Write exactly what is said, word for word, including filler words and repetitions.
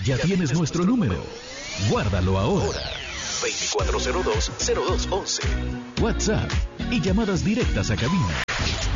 Ya tienes nuestro número. Guárdalo ahora. veinticuatro cero dos, cero dos once. WhatsApp y llamadas directas a cabina.